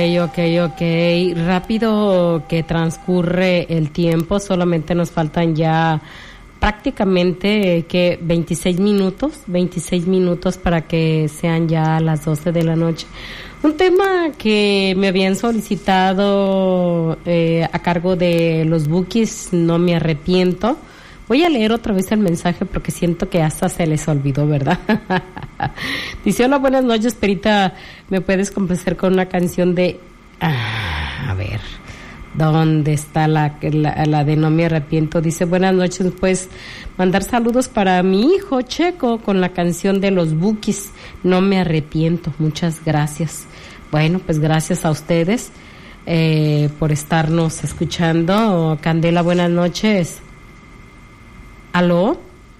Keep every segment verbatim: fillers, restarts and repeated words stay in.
Ok, ok, rápido que transcurre el tiempo, solamente nos faltan ya prácticamente que veintiséis minutos, veintiséis minutos para que sean ya las doce de la noche. Un tema que me habían solicitado eh, a cargo de los Bukis, no me arrepiento. Voy a leer otra vez el mensaje porque siento que hasta se les olvidó, ¿verdad? Dice, hola, buenas noches, Perita, ¿me puedes complacer con una canción de... Ah, a ver, ¿dónde está la, la, la de No me arrepiento? Dice, buenas noches, ¿puedes mandar saludos para mi hijo Checo con la canción de los Bukis, No me arrepiento? Muchas gracias. Bueno, pues gracias a ustedes eh, por estarnos escuchando. Candela, buenas noches. ¿Aló?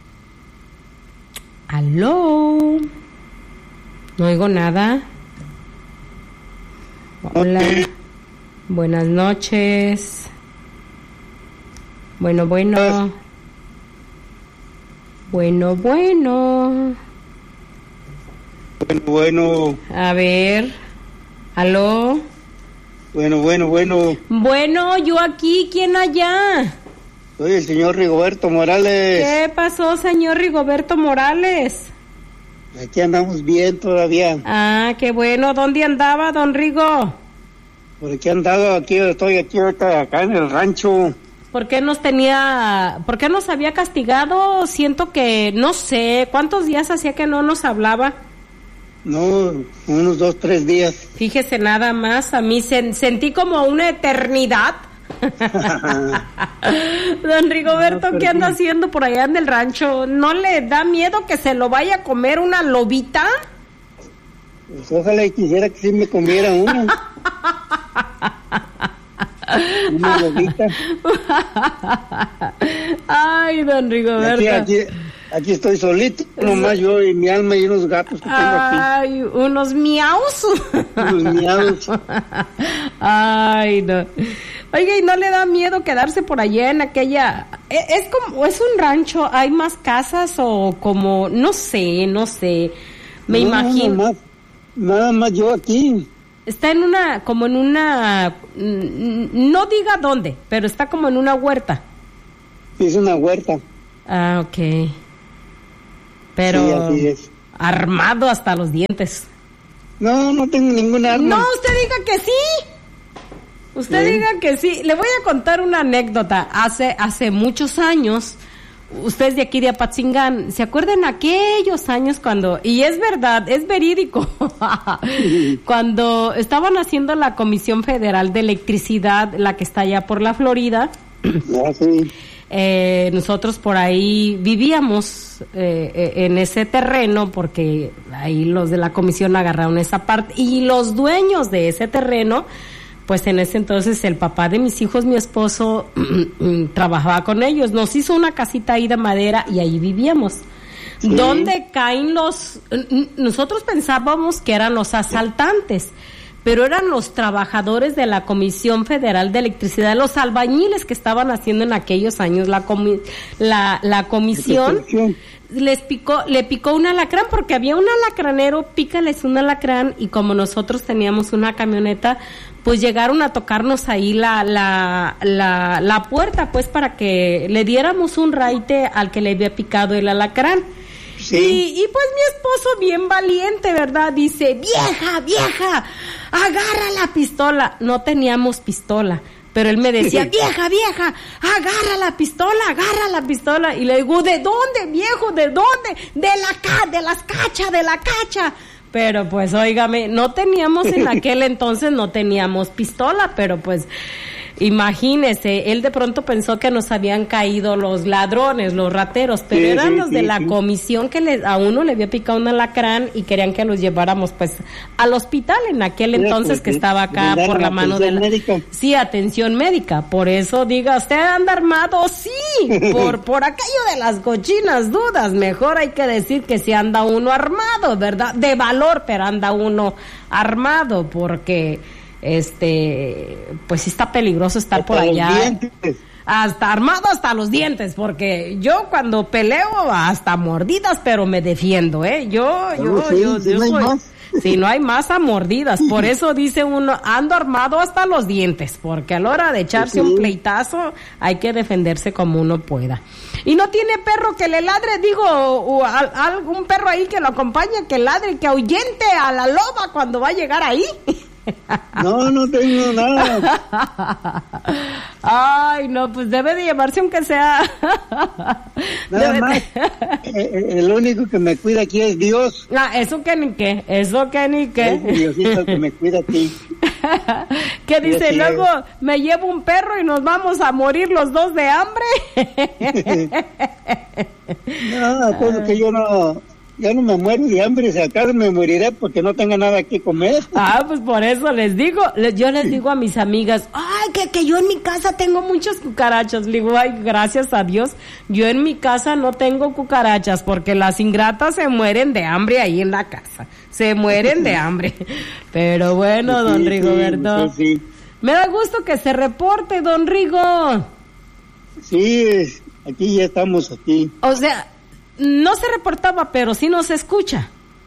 ¿Aló? No oigo nada. Hola. Buenas noches. Bueno, bueno. Bueno, bueno. Bueno, bueno. A ver. ¿Aló? Bueno, bueno, bueno. Bueno, yo aquí, ¿quién allá? Soy el señor Rigoberto Morales. ¿Qué pasó, señor Rigoberto Morales? Aquí andamos bien todavía. Ah, qué bueno. ¿Dónde andaba, don Rigo? Por aquí andado, aquí estoy aquí ahorita, acá en el rancho. ¿Por qué nos tenía, por qué nos había castigado? Siento que, no sé, ¿cuántos días hacía que no nos hablaba? No, unos dos, tres días. Fíjese nada más, a mí se, sentí como una eternidad. Don Rigoberto, no, ¿qué anda haciendo por allá en el rancho? ¿No le da miedo que se lo vaya a comer una lobita? Pues ojalá y quisiera que sí me comiera una. Una lobita. Ay, don Rigoberto. Aquí, aquí, aquí estoy solito, nomás yo y mi alma y unos gatos que tengo aquí. Ay, unos miaus. Unos miaus. Ay, no. Oiga, ¿y no le da miedo quedarse por allá en aquella... Es como, es un rancho, hay más casas o como, no sé, no sé, me no, imagino. Nada más, nada más yo aquí. Está en una, como en una, no diga dónde, pero está como en una huerta. Es una huerta. Ah, ok. Pero sí, así es. Armado hasta los dientes. No, no tengo ninguna arma. No, usted diga que sí. Usted ¿Sí? diga que sí. Le voy a contar una anécdota. Hace hace muchos años, ustedes de aquí de Apatzingán, ¿se acuerdan aquellos años cuando, y es verdad, es verídico, cuando estaban haciendo la Comisión Federal de Electricidad, la que está allá por la Florida? Ah, sí. eh, nosotros por ahí vivíamos eh, en ese terreno porque ahí los de la comisión agarraron esa parte y los dueños de ese terreno, pues en ese entonces el papá de mis hijos, mi esposo, trabajaba con ellos. Nos hizo una casita ahí de madera y ahí vivíamos. Sí. ¿Dónde caen los...? Nosotros pensábamos que eran los asaltantes, pero eran los trabajadores de la Comisión Federal de Electricidad, los albañiles que estaban haciendo en aquellos años la comi- la, la comisión. Les picó, le picó un alacrán porque había un alacranero, pícales un alacrán, y como nosotros teníamos una camioneta, pues llegaron a tocarnos ahí la, la, la, la puerta, pues para que le diéramos un raite al que le había picado el alacrán. Sí. Y, y pues mi esposo, bien valiente, ¿verdad? Dice, vieja, vieja, agarra la pistola. No teníamos pistola, pero él me decía, vieja, vieja, agarra la pistola, agarra la pistola. Y le digo, ¿de dónde, viejo? ¿De dónde? De la ca, de las cachas, de la cacha. Pero pues, óigame, no teníamos en aquel entonces, no teníamos pistola, pero pues, imagínese, él de pronto pensó que nos habían caído los ladrones, los rateros, pero sí, eran sí, los sí, de la sí. comisión que le, a uno le había picado un alacrán y querían que los lleváramos pues al hospital en aquel entonces sí, que sí. estaba acá por la mano de la... Médica. Sí, atención médica, por eso diga, ¿usted anda armado? Sí, por, por aquello de las cochinas dudas, mejor hay que decir que si anda uno armado, ¿verdad? De valor, pero anda uno armado, porque... este pues sí está peligroso estar hasta por allá hasta armado hasta los dientes, porque yo cuando peleo hasta mordidas, pero me defiendo, eh yo yo sí, yo, sí, yo no soy más. Si no hay más a mordidas. Por eso dice uno, ando armado hasta los dientes, porque a la hora de echarse sí. un pleitazo hay que defenderse como uno pueda. Y no tiene perro que le ladre, digo, o algún perro ahí que lo acompañe, que ladre, que ahuyente a la loba cuando va a llegar ahí. No, no tengo nada. Ay, no, pues debe de llevarse aunque sea. Nada debe más. De... El único que me cuida aquí es Dios. Ah, eso que ni qué, eso que ni qué. Es Diosito que me cuida aquí. ¿Qué dice? Sí, luego me llevo un perro y nos vamos a morir los dos de hambre. No, acuerdo que yo no... Ya no me muero de hambre, si acaso me moriré porque no tenga nada que comer. Ah, pues por eso les digo, yo les digo a mis amigas, ay, que, que yo en mi casa tengo muchas cucarachas. Le digo, ay, gracias a Dios, yo en mi casa no tengo cucarachas porque las ingratas se mueren de hambre ahí en la casa. Se mueren de hambre. Pero bueno, don sí, Rigoberto, sí, sí. Me da gusto que se reporte, don Rigo. Sí, aquí ya estamos aquí. O sea... No se reportaba, pero sí nos escucha.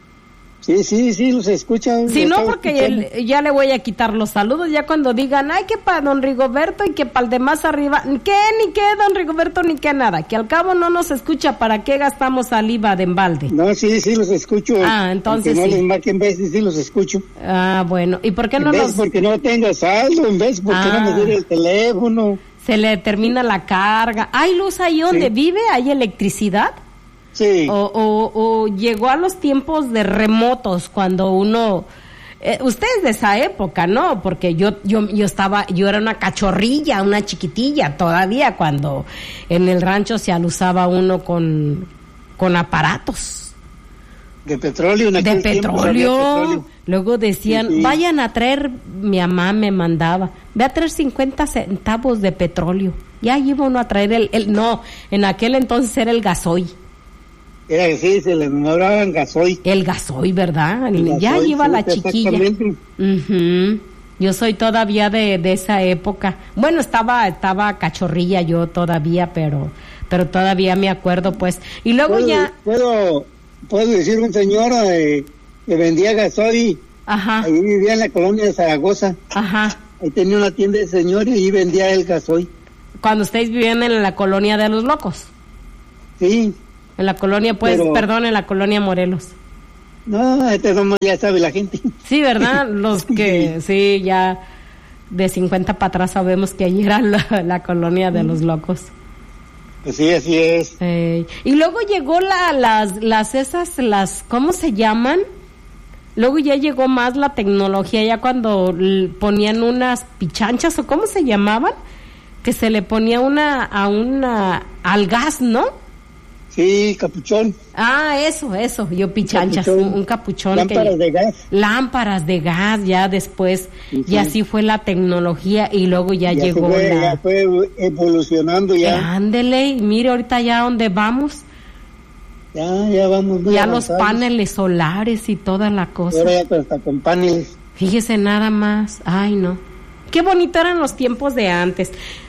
Sí, sí, sí, los escuchan. Si no, porque el, ya le voy a quitar los saludos, ya cuando digan, ay, que para don Rigoberto y que para el de más arriba, ¿qué? Ni qué, don Rigoberto, ni qué nada, que al cabo no nos escucha, ¿para qué gastamos saliva de embalde? No, sí, sí, los escucho. Ah, entonces no sí. les marquen veces, sí los escucho. Ah, bueno, ¿y por qué no en vez los...? porque no tenga saldo, en vez porque ah, no me dure el teléfono. Se le termina la carga. ¿Hay luz ahí donde sí. vive? ¿Hay electricidad? Sí. O, o, o llegó a los tiempos de remotos cuando uno, eh, usted es de esa época, ¿no? Porque yo, yo, yo estaba, yo era una cachorrilla, una chiquitilla todavía cuando en el rancho se alusaba uno con, con aparatos. De petróleo, en de petróleo. petróleo. Luego decían, sí, sí. vayan a traer, mi mamá me mandaba, ve a traer cincuenta centavos de petróleo. Ya iba uno a traer el, el, no, en aquel entonces era el gasoil. Era que sí, se le nombraban gasoil. El gasoil, ¿verdad? El ya gasoil, iba sí, la chiquilla. Uh-huh. Yo soy todavía de, de esa época. Bueno, estaba estaba cachorrilla yo todavía, pero pero todavía me acuerdo, pues. Y luego ¿Puedo, ya... Puedo, puedo decir un señor eh, que vendía gasoil. Ajá. Ahí vivía en la colonia de Zaragoza. Ajá. Ahí tenía una tienda de señor y ahí vendía el gasoil. Cuando ustedes vivían en la colonia de los locos. Sí. En la colonia, pues, pero, perdón, en la colonia Morelos. No, este no ya sabe la gente. Sí, ¿verdad? Los que, sí, ya de cincuenta para atrás sabemos que allí era la, la colonia de los locos. Pues sí, así es. Eh, y luego llegó la, las, las esas, las, ¿cómo se llaman? Luego ya llegó más la tecnología, ya cuando ponían unas pichanchas, o ¿cómo se llamaban? Que se le ponía una, a una, al gas, ¿no? Sí, capuchón. Ah, eso, eso, yo pichanchas, capuchón. Un, un capuchón. Lámparas que, de gas. Lámparas de gas, ya después, sí, y así fue la tecnología, y luego ya, ya llegó fue, la... Ya fue evolucionando ya. Eh, ándele, y mire ahorita ya donde vamos. Ya, ya vamos. Muy ya avanzados. Los paneles solares y toda la cosa. Ahora ya hasta con paneles. Fíjese nada más, ay no. Qué bonito eran los tiempos de antes.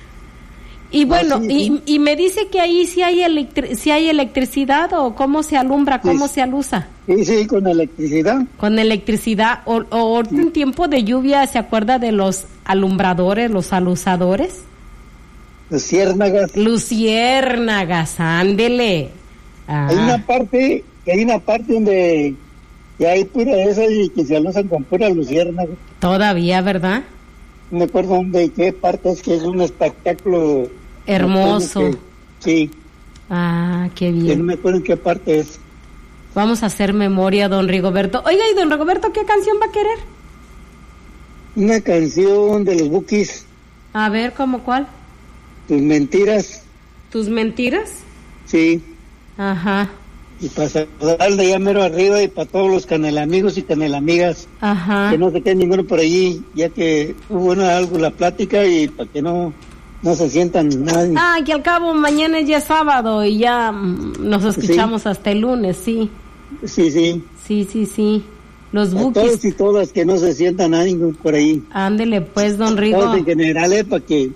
Y bueno, ah, sí, sí. Y, y me dice que ahí sí hay, electri- sí hay electricidad, o cómo se alumbra, cómo sí. se alusa. Sí, sí, con electricidad. Con electricidad, o, o sí. En tiempo de lluvia, ¿se acuerda de los alumbradores, los alusadores? Luciérnagas. Luciérnagas, ándele. Ah. Hay una parte, hay una parte donde ya hay pura de esas y que se alusan con pura luciérnaga. Todavía, ¿verdad? No me acuerdo dónde, qué parte es, que es un espectáculo hermoso. Que, sí. Ah, qué bien. Que no me acuerdo en qué parte es. Vamos a hacer memoria, don Rigoberto. Oiga, ¿y don Rigoberto qué canción va a querer? Una canción de los Bukis. A ver, ¿cómo cuál? Tus mentiras. ¿Tus mentiras? Sí. Ajá. Y para saludarle ya mero arriba y para todos los canelamigos y canelamigas. Ajá. Que no se quede ninguno por allí, ya que hubo una, algo la plática y para que no no se sientan nadie. Ah, que al cabo mañana es ya sábado y ya nos escuchamos sí. Hasta el lunes, sí. Sí, sí. Sí, sí, sí. Los a Bukis. Todos y todas que no se sientan nadie por ahí. Ándele pues, don Rigo. Todos en general, eh, para que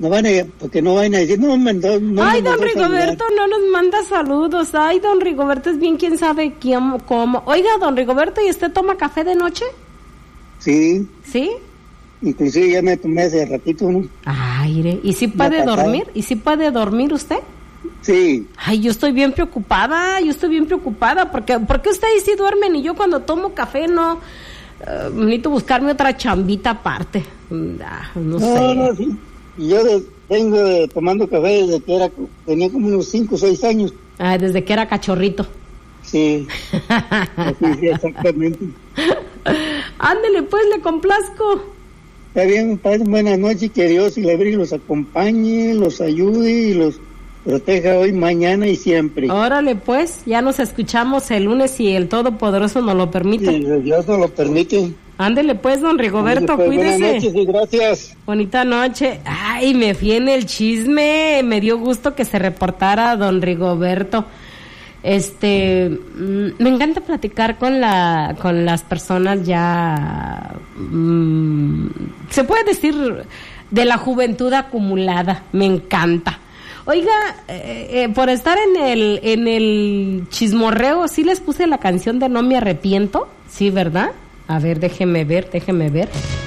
No van a, porque no van a decir, no, no, no Ay, no don nos Rigoberto no nos manda saludos. Ay, don Rigoberto es bien quién sabe quién, cómo. Oiga, don Rigoberto, ¿y usted toma café de noche? Sí. ¿Sí? Inclusive ya me tomé hace ratito, ¿no? Ay, ¿y si puede dormir? ¿Y si puede dormir usted? Sí. Ay, yo estoy bien preocupada, yo estoy bien preocupada, porque porque ustedes sí duermen y yo cuando tomo café no... Uh, necesito buscarme otra chambita aparte. Ah, no, no sé. No, no, sí. Yo de, vengo de, tomando café desde que era, tenía como unos cinco o seis años. Ah, desde que era cachorrito. Sí. Así, sí, exactamente. Ándele, pues, le complazco. Está bien, padre, buenas noches, que Dios y la Virgen los acompañe, los ayude y los proteja hoy, mañana y siempre. Órale, pues, ya nos escuchamos el lunes si el Todopoderoso nos lo permite. Sí, Dios nos lo permite. Ándele, pues, don Rigoberto, Pues, cuídese. buenas noches y gracias. Bonita noche. Ay, me fui en el chisme. Me dio gusto que se reportara don Rigoberto. Este, mm, me encanta platicar con la, con las personas ya, mm, se puede decir, de la juventud acumulada. Me encanta. Oiga, eh, eh, por estar en el, en el chismorreo, ¿sí les puse la canción de No me arrepiento? Sí, ¿verdad? A ver, déjeme ver, déjeme ver.